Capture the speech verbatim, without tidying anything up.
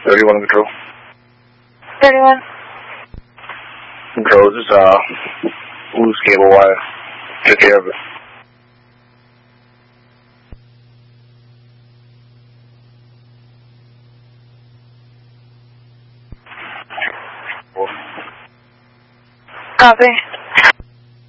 thirty-one control. thirty-one. Control, this is uh, loose cable wire. Take care of it. Copy.